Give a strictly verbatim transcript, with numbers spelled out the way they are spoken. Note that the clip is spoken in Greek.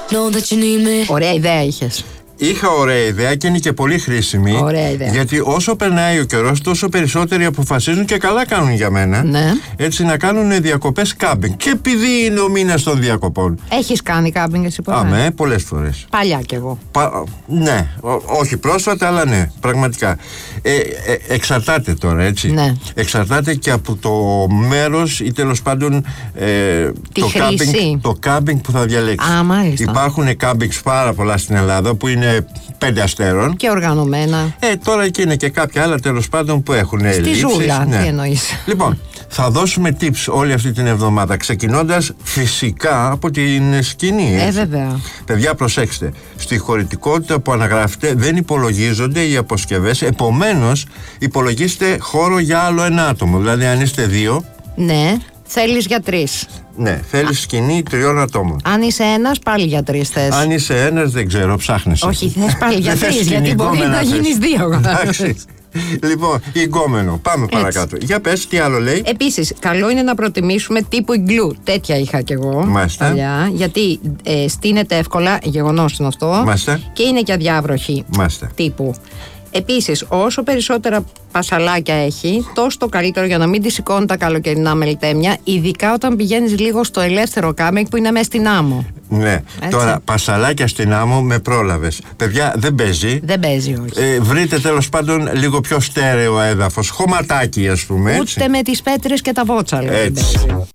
Ωραία ιδέα είχες. Είχα ωραία ιδέα και είναι και πολύ χρήσιμη. Ωραία ιδέα. Γιατί όσο περνάει ο καιρός, τόσο περισσότεροι αποφασίζουν και καλά κάνουν για μένα. Ναι. Έτσι να κάνουν διακοπές κάμπινγκ. Και επειδή είναι ο μήνας των διακοπών. Έχεις κάνει κάμπινγκ εσύ ποτέ? Αμέ, πολλές φορές. Παλιά κι εγώ. Πα, ναι, ό, όχι πρόσφατα, αλλά ναι, πραγματικά. Ε, ε, εξαρτάται τώρα, έτσι. Ναι. Εξαρτάται και από το μέρος ή τέλος πάντων ε, Τη το, χρήση. κάμπινγκ, το κάμπινγκ που θα διαλέξεις. Α, μάλιστα. Υπάρχουν κάμπινγκ πάρα πολλά στην Ελλάδα που είναι πέντε αστέρων. Και οργανωμένα. Ε, τώρα και είναι και κάποια άλλα τέλος πάντων που έχουν Στη λήψεις. ζούλα, Ναι. τι εννοείς? Λοιπόν, θα δώσουμε tips όλη αυτή την εβδομάδα, ξεκινώντας φυσικά από την σκηνή. Ε, έτσι. βέβαια. Παιδιά, προσέξτε. Στη χωρητικότητα που αναγράφετε δεν υπολογίζονται οι αποσκευές. Επομένως, υπολογίστε χώρο για άλλο ένα άτομο. Δηλαδή, αν είστε δύο. Ναι, θέλεις για τρεις. Ναι, θέλεις σκηνή τριών ατόμων. Αν είσαι ένας, πάλι για τρεις θες. Αν είσαι ένας, δεν ξέρω, ψάχνεσαι. Όχι, θες πάλι για Δεν θες τρεις, γιατί σκηνή, μπορεί γκόμενα να θες. γίνεις δύο. Εντάξει. Λοιπόν, γκόμενο. Πάμε Έτσι. παρακάτω. Για πες, τι άλλο λέει. Επίσης, καλό είναι να προτιμήσουμε τύπου iglu. Τέτοια είχα κι εγώ Μάλιστα. παλιά. Γιατί ε, στείνεται εύκολα, γεγονός είναι αυτό. Μάλιστα. Και είναι και αδιάβροχη Μάλιστα. τύπου. Επίσης, όσο περισσότερα πασαλάκια έχει, τόσο το καλύτερο για να μην τη σηκώνει τα καλοκαιρινά μελτέμια, ειδικά όταν πηγαίνεις λίγο στο ελεύθερο κάμπινγκ που είναι μέσα στην άμμο. Ναι. Έτσι. Τώρα, πασαλάκια στην άμμο με πρόλαβες. Παιδιά, δεν παίζει. Δεν παίζει, όχι. Ε, βρείτε τέλος πάντων λίγο πιο στέρεο έδαφος. Χωματάκι, ας πούμε. Έτσι. Ούτε με τις πέτρες και τα βότσαλα. δεν Έτσι. παίζει.